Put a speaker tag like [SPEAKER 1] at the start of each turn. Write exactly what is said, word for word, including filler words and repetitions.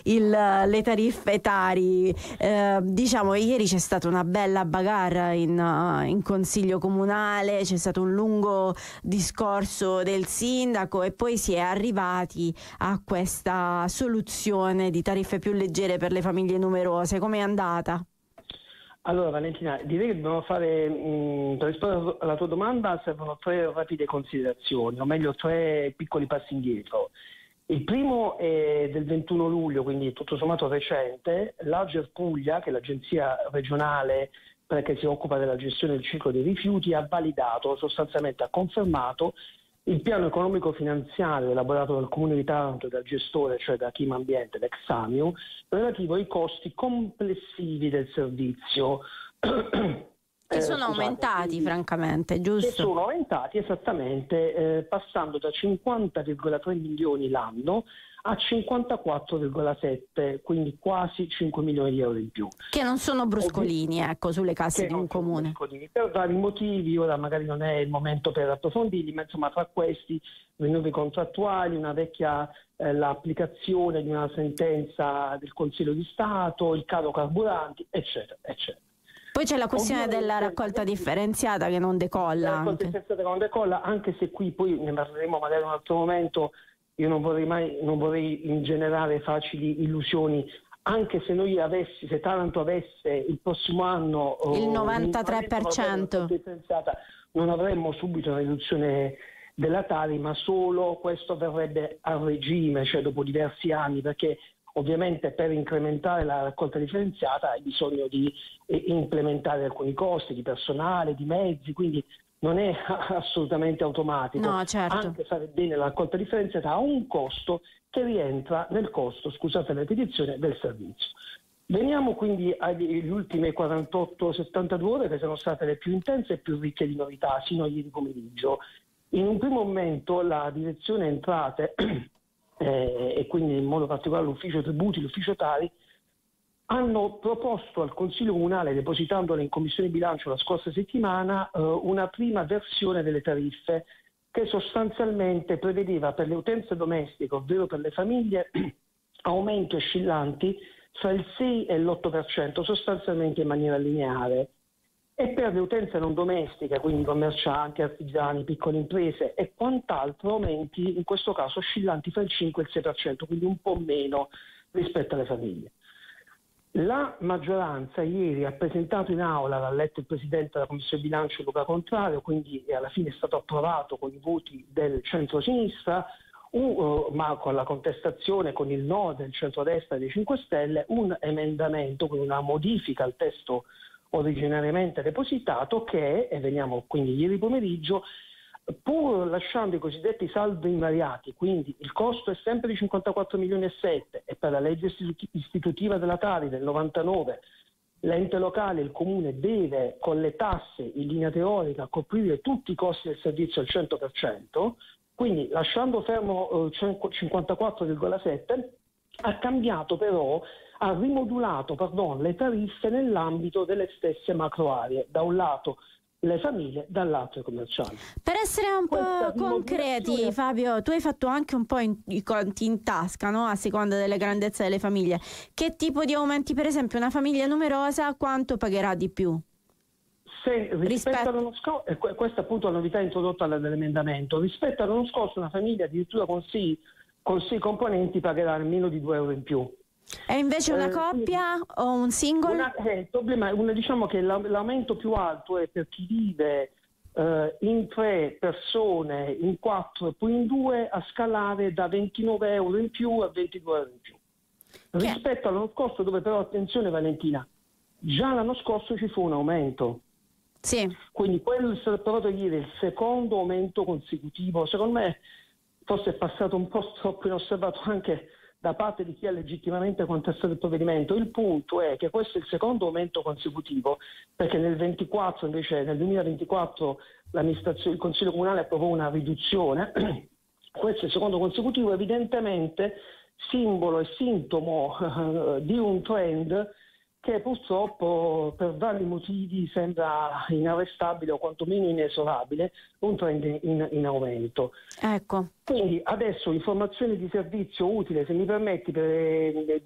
[SPEAKER 1] il, le tariffe Tari. Eh, diciamo, ieri c'è stata una bella bagarre in, in consiglio comunale, c'è stato un lungo discorso del sindaco e poi si è arrivati a questa soluzione di tariffe più leggere per le famiglie numerose. Com'è andata?
[SPEAKER 2] Allora Valentina, direi che dobbiamo fare, mh, per rispondere alla tua domanda servono tre rapide considerazioni, o meglio tre piccoli passi indietro. Il primo è del ventuno luglio, quindi tutto sommato recente. L'Ager Puglia, che è l'agenzia regionale che si occupa della gestione del ciclo dei rifiuti, ha validato, sostanzialmente ha confermato il piano economico finanziario elaborato dal Comune di Taranto e dal gestore, cioè da Chima Ambiente, l'ex-Amio, relativo ai costi complessivi del servizio.
[SPEAKER 1] Che sono eh, aumentati, quindi, francamente, giusto?
[SPEAKER 2] Che sono aumentati esattamente, eh, passando da cinquanta virgola tre milioni l'anno a cinquantaquattro virgola sette, quindi quasi cinque milioni di euro in più.
[SPEAKER 1] Che non sono bruscolini, Ovvi- ecco, sulle casse di un comune.
[SPEAKER 2] Per vari motivi, ora magari non è il momento per approfondirli, ma insomma tra questi rinnovi contrattuali, una vecchia eh, l'applicazione di una sentenza del Consiglio di Stato, il caro carburanti, eccetera, eccetera.
[SPEAKER 1] Poi c'è la questione Ovviamente, della raccolta differenziata che non decolla. La raccolta
[SPEAKER 2] anche. differenziata che non decolla, anche se qui poi ne parleremo magari in un altro momento. Io non vorrei mai, non vorrei ingenerare facili illusioni, anche se noi avessi, se Taranto avesse il prossimo anno
[SPEAKER 1] il novantatré per cento
[SPEAKER 2] differenziata, non avremmo subito una riduzione della Tari, ma solo questo avverrebbe a regime, cioè dopo diversi anni, perché ovviamente per incrementare la raccolta differenziata hai bisogno di eh, implementare alcuni costi di personale, di mezzi, quindi non è assolutamente automatico.
[SPEAKER 1] No, certo.
[SPEAKER 2] Anche fare bene la raccolta differenziata ha un costo che rientra nel costo, scusate la ripetizione, del servizio. Veniamo quindi alle ultime quarantotto settantadue ore, che sono state le più intense e più ricche di novità sino a ieri pomeriggio. In un primo momento la direzione entrate eh, e quindi in modo particolare l'ufficio tributi, l'ufficio Tari, hanno proposto al Consiglio Comunale, depositandole in Commissione Bilancio la scorsa settimana, eh, una prima versione delle tariffe che sostanzialmente prevedeva per le utenze domestiche, ovvero per le famiglie, aumenti oscillanti tra il sei e l'otto per cento, sostanzialmente in maniera lineare. E per le utenze non domestiche, quindi commercianti, artigiani, piccole imprese e quant'altro, aumenti in questo caso oscillanti tra il cinque e il sei per cento, quindi un po' meno rispetto alle famiglie. La maggioranza ieri ha presentato in aula, l'ha letto il Presidente della Commissione Bilancio Luca Contrario, quindi alla fine è stato approvato con i voti del centro-sinistra, uh, ma con la contestazione, con il no del centrodestra e dei cinque Stelle, un emendamento, quindi una modifica al testo originariamente depositato che, e veniamo quindi ieri pomeriggio, pur lasciando i cosiddetti saldi invariati, quindi il costo è sempre di cinquantaquattro milioni e sette e per la legge istitutiva della Tari del novantanove l'ente locale, il comune, deve con le tasse in linea teorica coprire tutti i costi del servizio al cento per cento, quindi lasciando fermo eh, cinquantaquattro virgola sette, ha cambiato però, ha rimodulato pardon, le tariffe nell'ambito delle stesse macro aree, da un lato le famiglie, dall'altro i commerciali.
[SPEAKER 1] Per essere un po' concreti, Fabio, tu hai fatto anche un po' in, i conti in tasca, no? A seconda delle grandezze delle famiglie. Che tipo di aumenti, per esempio, una famiglia numerosa quanto pagherà di più?
[SPEAKER 2] Se rispetto, rispetto all'anno scorso, e questa appunto è la novità introdotta dall'emendamento, rispetto all'anno scorso una famiglia addirittura con sei, con sei componenti pagherà almeno di due euro in più.
[SPEAKER 1] E invece una coppia eh, o un single?
[SPEAKER 2] Una, eh, il problema è una, diciamo che l'aumento più alto è per chi vive eh, in tre persone, in quattro e poi in due, a scalare da ventinove euro in più a ventidue euro in più. Che? Rispetto all'anno scorso, dove però, attenzione Valentina, già l'anno scorso ci fu un aumento.
[SPEAKER 1] Sì.
[SPEAKER 2] Quindi quello è stato provato ieri, il secondo aumento consecutivo. Secondo me forse è passato un po' troppo inosservato anche da parte di chi ha legittimamente contestato il provvedimento. Il punto è che questo è il secondo aumento consecutivo, perché nel ventiquattro invece nel duemilaventiquattro l'amministrazione, il Consiglio Comunale approvò una riduzione. Questo è il secondo consecutivo, evidentemente simbolo e sintomo uh, di un trend che purtroppo per vari motivi sembra inarrestabile o quantomeno inesorabile, un trend in, in aumento.
[SPEAKER 1] Ecco.
[SPEAKER 2] Quindi adesso informazione di servizio utile, se mi permetti, per,